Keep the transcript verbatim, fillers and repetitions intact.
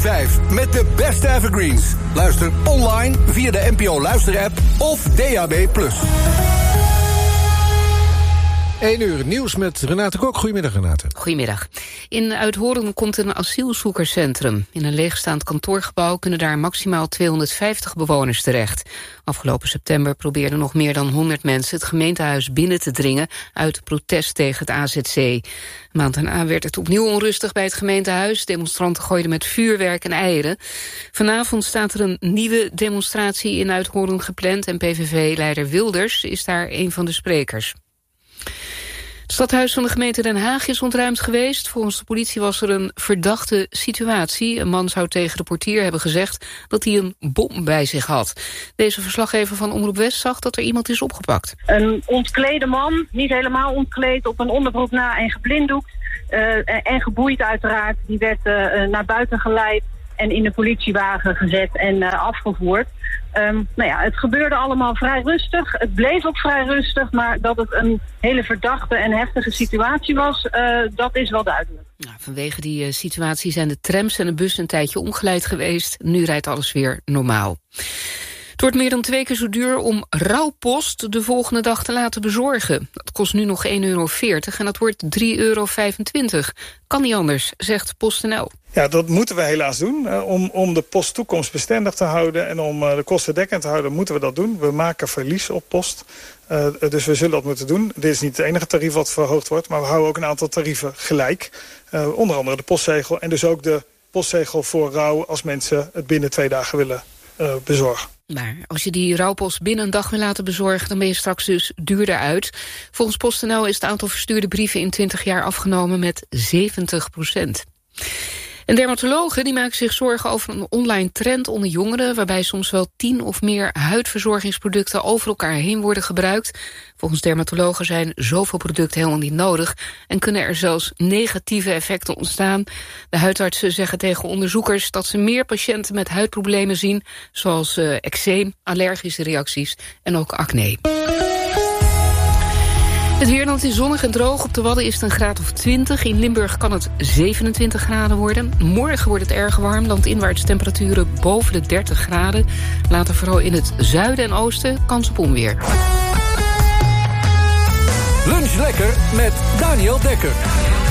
vijf met de beste evergreens. Luister online via de N P O Luister-app of D A B plus. één uur nieuws met Renate Kok. Goedemiddag, Renate. Goedemiddag. In Uithoorn komt een asielzoekerscentrum. In een leegstaand kantoorgebouw kunnen daar maximaal tweehonderdvijftig bewoners terecht. Afgelopen september probeerden nog meer dan honderd mensen het gemeentehuis binnen te dringen uit protest tegen het A Z C. Een maand daarna werd het opnieuw onrustig bij het gemeentehuis. Demonstranten gooiden met vuurwerk en eieren. Vanavond staat er een nieuwe demonstratie in Uithoorn gepland en P V V-leider Wilders is daar een van de sprekers. Het stadhuis van de gemeente Den Haag is ontruimd geweest. Volgens de politie was er een verdachte situatie. Een man zou tegen de portier hebben gezegd dat hij een bom bij zich had. Deze verslaggever van Omroep West zag dat er iemand is opgepakt. Een ontklede man, niet helemaal ontkleed, op een onderbroek na en geblinddoekt. Uh, en geboeid uiteraard. Die werd uh, naar buiten geleid en in de politiewagen gezet en uh, afgevoerd. Um, nou ja, het gebeurde allemaal vrij rustig. Het bleef ook vrij rustig, maar dat het een hele verdachte en heftige situatie was, uh, dat is wel duidelijk. Nou, vanwege die uh, situatie zijn de trams en de bus een tijdje omgeleid geweest. Nu rijdt alles weer normaal. Het wordt meer dan twee keer zo duur om rouwpost de volgende dag te laten bezorgen. Dat kost nu nog één euro veertig en dat wordt drie euro vijfentwintig. Kan niet anders, zegt PostNL. Ja, dat moeten we helaas doen. Uh, om, om de post toekomstbestendig te houden en om uh, de kosten dekkend te houden, moeten we dat doen. We maken verlies op post, uh, dus we zullen dat moeten doen. Dit is niet het enige tarief wat verhoogd wordt, maar we houden ook een aantal tarieven gelijk. Uh, onder andere de postzegel en dus ook de postzegel voor rouw als mensen het binnen twee dagen willen uh, bezorgen. Maar als je die rouwpost binnen een dag wil laten bezorgen, dan ben je straks dus duurder uit. Volgens PostNL is het aantal verstuurde brieven in twintig jaar afgenomen met zeventig procent. En dermatologen die maken zich zorgen over een online trend onder jongeren, waarbij soms wel tien of meer huidverzorgingsproducten over elkaar heen worden gebruikt. Volgens dermatologen zijn zoveel producten helemaal niet nodig en kunnen er zelfs negatieve effecten ontstaan. De huidartsen zeggen tegen onderzoekers dat ze meer patiënten met huidproblemen zien, zoals uh, eczeem, allergische reacties en ook acne. Het weer, dan is zonnig en droog. Op de Wadden is het een graad of twintig. In Limburg kan het zevenentwintig graden worden. Morgen wordt het erg warm. Landinwaarts temperaturen boven de dertig graden. Later vooral in het zuiden en oosten kans op onweer. Lunch lekker met Daniel Dekker.